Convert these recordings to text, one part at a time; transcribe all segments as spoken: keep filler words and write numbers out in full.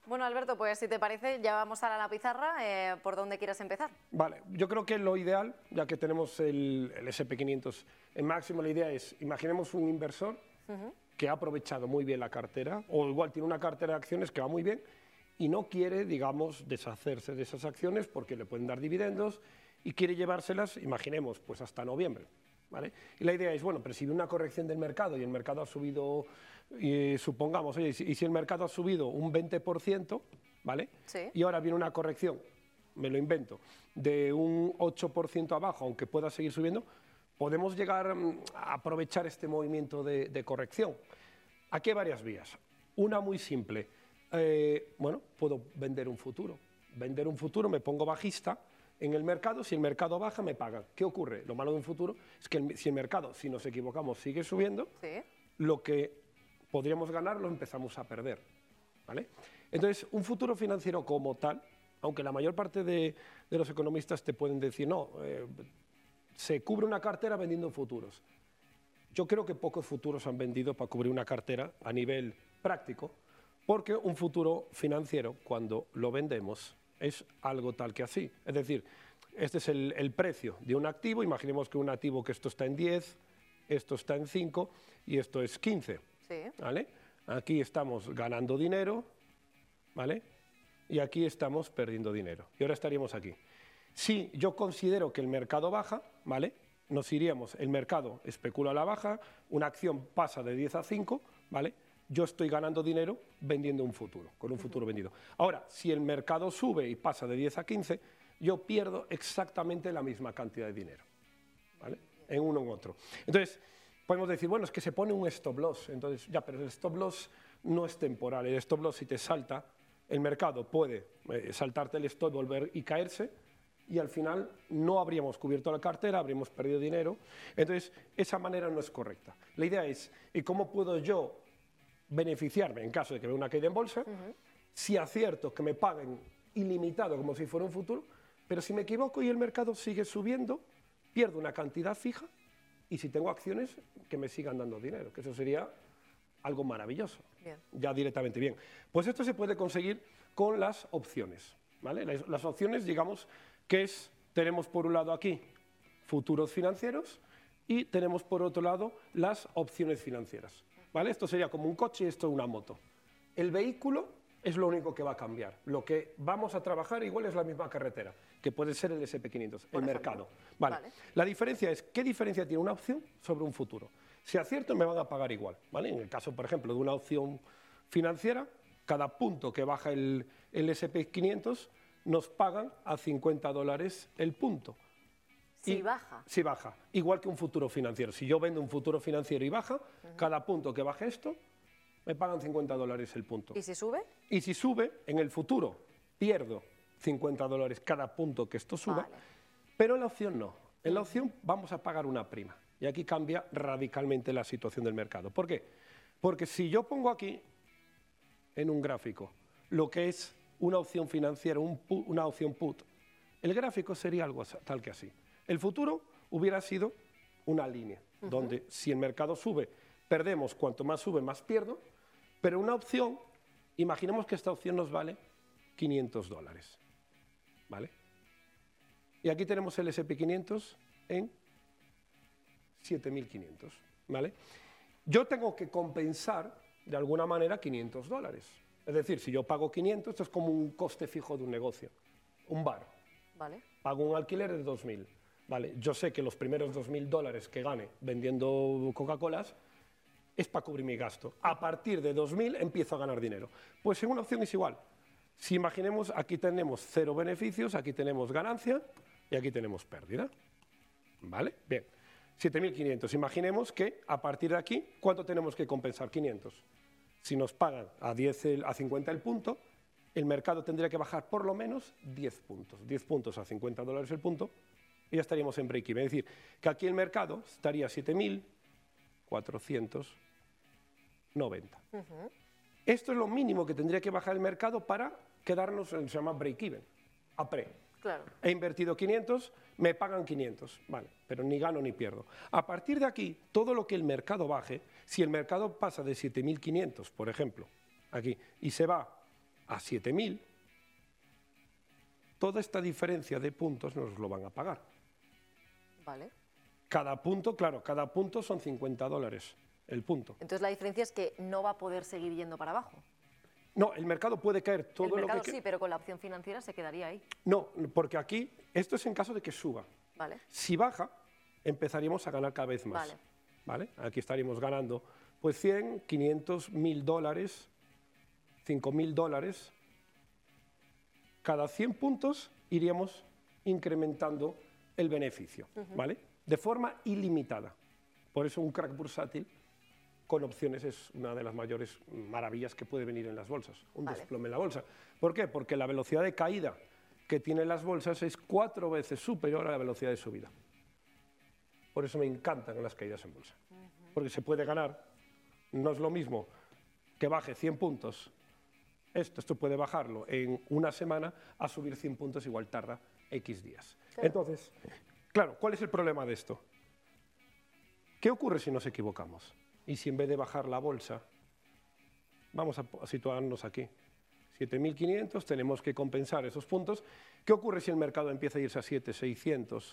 Bueno, Alberto, pues si te parece, ya vamos a la pizarra. Eh, ¿Por dónde quieres empezar? Vale, yo creo que lo ideal, ya que tenemos el, el ese and pe quinientos en máximo, la idea es, imaginemos un inversor uh-huh. que ha aprovechado muy bien la cartera, o igual tiene una cartera de acciones que va muy bien y no quiere, digamos, deshacerse de esas acciones porque le pueden dar dividendos y quiere llevárselas, imaginemos, pues hasta noviembre. ¿Vale? Y la idea es, bueno, pero si hay una corrección del mercado y el mercado ha subido, y supongamos, oye, y si, y si el mercado ha subido un veinte por ciento, ¿vale? Sí. Y ahora viene una corrección, me lo invento, de un ocho por ciento abajo, aunque pueda seguir subiendo, podemos llegar a aprovechar este movimiento de, de corrección. Aquí hay varias vías. Una muy simple, eh, bueno, puedo vender un futuro. Vender un futuro, me pongo bajista en el mercado, si el mercado baja, me pagan. ¿Qué ocurre? Lo malo de un futuro es que el, si el mercado, si nos equivocamos, sigue subiendo, sí. lo que podríamos ganar lo empezamos a perder. ¿Vale? Entonces, un futuro financiero como tal, aunque la mayor parte de, de los economistas te pueden decir, no, eh, se cubre una cartera vendiendo futuros. Yo creo que pocos futuros han vendido para cubrir una cartera a nivel práctico, porque un futuro financiero, cuando lo vendemos, es algo tal que así. Es decir, este es el, el precio de un activo. Imaginemos que un activo que esto está en diez, esto está en cinco y esto es quince. Sí. ¿Vale? Aquí estamos ganando dinero, ¿vale? Y aquí estamos perdiendo dinero. Y ahora estaríamos aquí. Si yo considero que el mercado baja, ¿vale? Nos iríamos, el mercado especula a la baja, una acción pasa de diez a cinco, ¿vale? Yo estoy ganando dinero vendiendo un futuro, con un futuro vendido. Ahora, si el mercado sube y pasa de diez a quince, yo pierdo exactamente la misma cantidad de dinero, ¿vale? En uno u otro. Entonces, podemos decir, bueno, es que se pone un stop loss. Entonces, ya, pero el stop loss no es temporal. El stop loss, si te salta, el mercado puede eh, saltarte el stop, volver y caerse, y al final no habríamos cubierto la cartera, habríamos perdido dinero. Entonces, esa manera no es correcta. La idea es, ¿y cómo puedo yo beneficiarme en caso de que vea una caída en bolsa? Uh-huh. Si acierto que me paguen ilimitado como si fuera un futuro, pero si me equivoco y el mercado sigue subiendo, pierdo una cantidad fija, y si tengo acciones, que me sigan dando dinero, que eso sería algo maravilloso, bien. Ya directamente bien. Pues esto se puede conseguir con las opciones, ¿vale? Las, las opciones, digamos, que es, tenemos por un lado aquí futuros financieros y tenemos por otro lado las opciones financieras, ¿vale? Esto sería como un coche y esto una moto. El vehículo es lo único que va a cambiar. Lo que vamos a trabajar igual es la misma carretera, que puede ser el ese and pe quinientos, el mercado. Vale. Vale. La diferencia es, ¿qué diferencia tiene una opción sobre un futuro? Si acierto, me van a pagar igual, ¿vale? En el caso, por ejemplo, de una opción financiera, cada punto que baja el, el ese and pe quinientos nos pagan a cincuenta dólares el punto. Si y, baja. Si baja. Igual que un futuro financiero. Si yo vendo un futuro financiero y baja, uh-huh. cada punto que baje esto, me pagan cincuenta dólares el punto. ¿Y si sube? Y si sube, en el futuro pierdo cincuenta dólares cada punto que esto suba, vale. Pero en la opción no. En la opción vamos a pagar una prima. Y aquí cambia radicalmente la situación del mercado. ¿Por qué? Porque si yo pongo aquí, en un gráfico, lo que es una opción financiera, un put, una opción put, el gráfico sería algo tal que así. El futuro hubiera sido una línea, uh-huh. donde si el mercado sube, perdemos, cuanto más sube, más pierdo, pero una opción, imaginemos que esta opción nos vale quinientos dólares, ¿vale? Y aquí tenemos el ese and pe quinientos en siete mil quinientos, ¿vale? Yo tengo que compensar, de alguna manera, quinientos dólares. Es decir, si yo pago quinientos, esto es como un coste fijo de un negocio, un bar. Vale. Pago un alquiler de dos mil, ¿vale? Yo sé que los primeros dos mil dólares que gane vendiendo Coca-Colas es para cubrir mi gasto. A partir de dos mil empiezo a ganar dinero. Pues en una opción es igual. Si imaginemos, aquí tenemos cero beneficios, aquí tenemos ganancia y aquí tenemos pérdida. ¿Vale? Bien. siete mil quinientos. Imaginemos que a partir de aquí, ¿cuánto tenemos que compensar? quinientos. Si nos pagan a, diez el, a cincuenta el punto, el mercado tendría que bajar por lo menos diez puntos. diez puntos a cincuenta dólares el punto y ya estaríamos en break-even. Es decir, que aquí el mercado estaría a siete mil cuatrocientos noventa. Uh-huh. Esto es lo mínimo que tendría que bajar el mercado para quedarnos en, se llama break-even, a pre. Claro. He invertido quinientos, me pagan quinientos, vale, pero ni gano ni pierdo. A partir de aquí, todo lo que el mercado baje, si el mercado pasa de siete mil quinientos, por ejemplo, aquí, y se va a siete mil, toda esta diferencia de puntos nos lo van a pagar. Vale. Cada punto, claro, cada punto son cincuenta dólares el punto. Entonces la diferencia es que no va a poder seguir yendo para abajo. No, el mercado puede caer todo el mercado lo que... sí, pero con la opción financiera se quedaría ahí. No, porque aquí, esto es en caso de que suba. Vale. Si baja, empezaríamos a ganar cada vez más. Vale. ¿Vale? Aquí estaríamos ganando pues cien, quinientos, mil dólares, cinco mil dólares. Cada cien puntos iríamos incrementando el beneficio, uh-huh. ¿vale? De forma ilimitada. Por eso un crack bursátil con opciones es una de las mayores maravillas que puede venir en las bolsas, un vale. desplome en la bolsa. ¿Por qué? Porque la velocidad de caída que tienen las bolsas es cuatro veces superior a la velocidad de subida. Por eso me encantan las caídas en bolsa, uh-huh. porque se puede ganar, no es lo mismo que baje cien puntos, esto, esto puede bajarlo en una semana, a subir cien puntos igual tarda X días. Claro. Entonces, claro, ¿cuál es el problema de esto? ¿Qué ocurre si nos equivocamos? Y si en vez de bajar la bolsa, vamos a situarnos aquí, siete mil quinientos, tenemos que compensar esos puntos. ¿Qué ocurre si el mercado empieza a irse a siete mil seiscientos,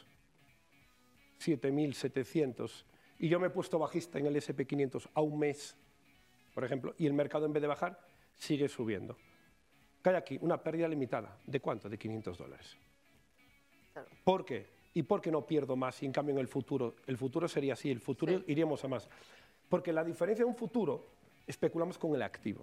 siete mil setecientos, y yo me he puesto bajista en el ese and pe quinientos a un mes, por ejemplo, y el mercado en vez de bajar, sigue subiendo? Cae aquí una pérdida limitada. ¿De cuánto? De quinientos dólares. Claro. ¿Por qué? ¿Y por qué no pierdo más? Y en cambio en el futuro, el futuro sería así, el futuro sí. iríamos a más. Porque la diferencia de un futuro, especulamos con el activo.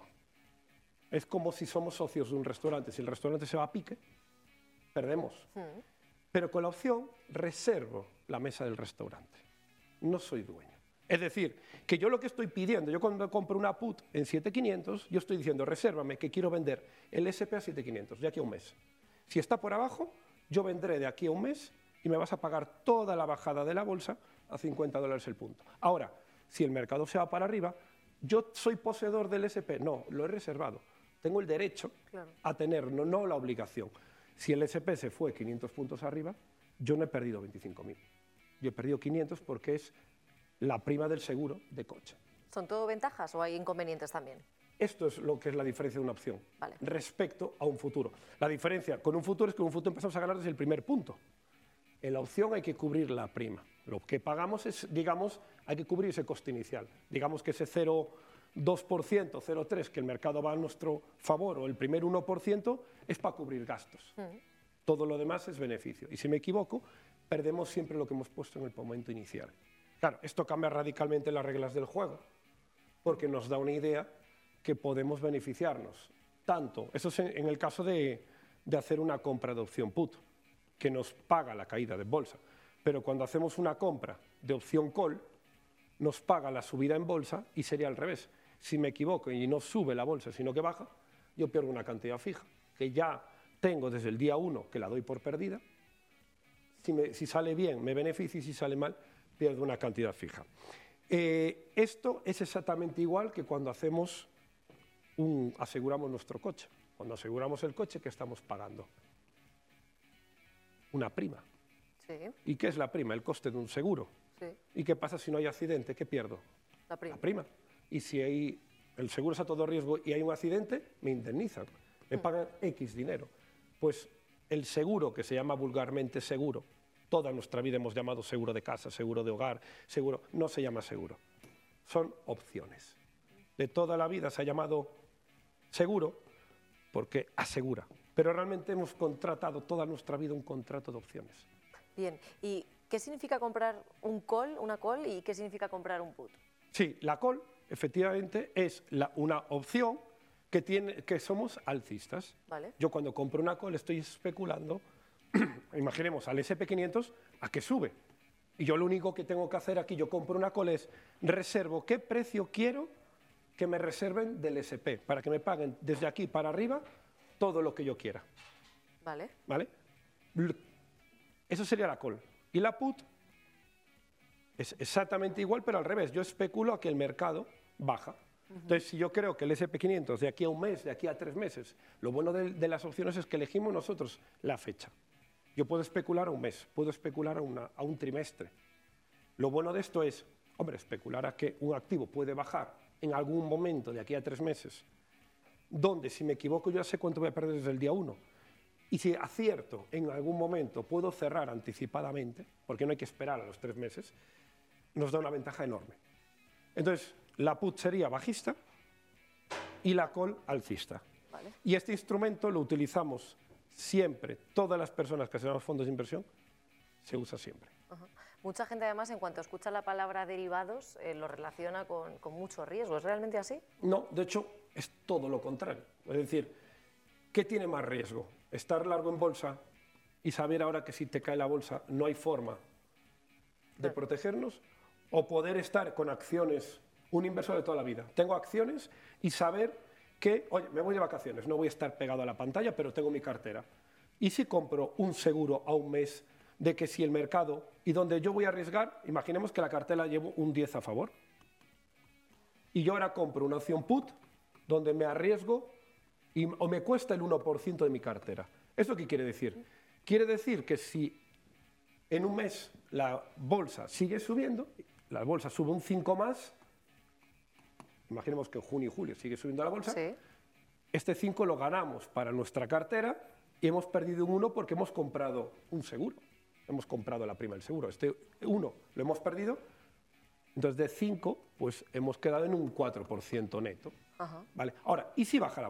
Es como si somos socios de un restaurante. Si el restaurante se va a pique, perdemos. Mm. Pero con la opción, reservo la mesa del restaurante. No soy dueño. Es decir, que yo lo que estoy pidiendo, yo cuando compro una put en siete mil quinientos, yo estoy diciendo, resérvame que quiero vender el ese and pe a siete mil quinientos de aquí a un mes. Si está por abajo, yo vendré de aquí a un mes y me vas a pagar toda la bajada de la bolsa a cincuenta dólares el punto. Ahora, si el mercado se va para arriba, ¿yo soy poseedor del ese and pe? No, lo he reservado. Tengo el derecho claro. a tener, no, no la obligación. Si el ese and pe se fue quinientos puntos arriba, yo no he perdido veinticinco mil. Yo he perdido quinientos porque es la prima del seguro de coche. ¿Son todo ventajas o hay inconvenientes también? Esto es lo que es la diferencia de una opción vale. respecto a un futuro. La diferencia con un futuro es que con un futuro empezamos a ganar desde el primer punto. En la opción hay que cubrir la prima. Lo que pagamos es, digamos, hay que cubrir ese coste inicial. Digamos que ese cero coma dos por ciento, cero coma tres por ciento que el mercado va a nuestro favor, o el primer uno por ciento, es para cubrir gastos. Mm. Todo lo demás es beneficio. Y si me equivoco, perdemos siempre lo que hemos puesto en el momento inicial. Claro, esto cambia radicalmente las reglas del juego, porque nos da una idea que podemos beneficiarnos. Tanto, eso es en el caso de, de hacer una compra de opción put, que nos paga la caída de bolsa. Pero cuando hacemos una compra de opción call, nos paga la subida en bolsa y sería al revés. Si me equivoco y no sube la bolsa, sino que baja, yo pierdo una cantidad fija, que ya tengo desde el día uno que la doy por perdida. Si, me, si sale bien, me beneficia, y si sale mal, pierdo una cantidad fija. Eh, esto es exactamente igual que cuando hacemos un, aseguramos nuestro coche. Cuando aseguramos el coche, ¿qué estamos pagando? Una prima. Sí. ¿Y qué es la prima? El coste de un seguro. Sí. ¿Y qué pasa si no hay accidente? ¿Qué pierdo? La prima. La prima. Y si hay, el seguro es a todo riesgo y hay un accidente, me indemnizan, me pagan X dinero. Pues el seguro, que se llama vulgarmente seguro, toda nuestra vida hemos llamado seguro de casa, seguro de hogar, seguro, no se llama seguro. Son opciones. De toda la vida se ha llamado seguro porque asegura. Pero realmente hemos contratado toda nuestra vida un contrato de opciones. Bien, ¿y qué significa comprar un call, una call, y qué significa comprar un put? Sí, la call, efectivamente, es la, una opción que, tiene, que somos alcistas. Vale. Yo cuando compro una call estoy especulando, imaginemos, al ese and pe quinientos a que sube. Y yo lo único que tengo que hacer aquí, yo compro una call, es reservo qué precio quiero que me reserven del ese and pe, para que me paguen desde aquí para arriba todo lo que yo quiera. Vale. ¿Vale? Eso sería la call. Y la put es exactamente igual, pero al revés. Yo especulo a que el mercado baja. Uh-huh. Entonces, si yo creo que el ese and pe quinientos de aquí a un mes, de aquí a tres meses, lo bueno de, de las opciones es que elegimos nosotros la fecha. Yo puedo especular a un mes, puedo especular a, una, a un trimestre. Lo bueno de esto es, hombre, especular a que un activo puede bajar en algún momento de aquí a tres meses donde si me equivoco yo ya sé cuánto voy a perder desde el día uno. Y si acierto en algún momento, puedo cerrar anticipadamente, porque no hay que esperar a los tres meses, nos da una ventaja enorme. Entonces, la put sería bajista y la call alcista. Vale. Y este instrumento lo utilizamos siempre, todas las personas que hacemos fondos de inversión, se usa siempre. Ajá. Mucha gente además en cuanto escucha la palabra derivados eh, lo relaciona con, con mucho riesgo. ¿Es realmente así? No, de hecho es todo lo contrario. Es decir, ¿qué tiene más riesgo? Estar largo en bolsa y saber ahora que si te cae la bolsa no hay forma de Claro. protegernos, o poder estar con acciones, un inversor de toda la vida. Tengo acciones y saber que, oye, me voy de vacaciones, no voy a estar pegado a la pantalla, pero tengo mi cartera. ¿Y si compro un seguro a un mes de que si el mercado y donde yo voy a arriesgar, imaginemos que la cartera llevo un diez a favor, y yo ahora compro una opción put donde me arriesgo y, o me cuesta el uno por ciento de mi cartera? ¿Esto qué quiere decir? Quiere decir que si en un mes la bolsa sigue subiendo, la bolsa sube un cinco más, imaginemos que en junio y julio sigue subiendo la bolsa, Sí. este cinco lo ganamos para nuestra cartera y hemos perdido un uno porque hemos comprado un seguro, hemos comprado la prima del seguro. Este uno lo hemos perdido, entonces de cinco pues hemos quedado en un cuatro por ciento neto. Ajá. ¿Vale? Ahora, ¿y si baja la